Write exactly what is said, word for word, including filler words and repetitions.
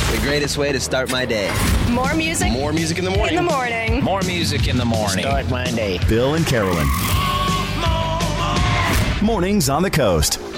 The greatest way to start my day. More music. More music in the morning. In the morning. More music in the morning. Start my day. Bill and Carolyn. Mornings on the Coast.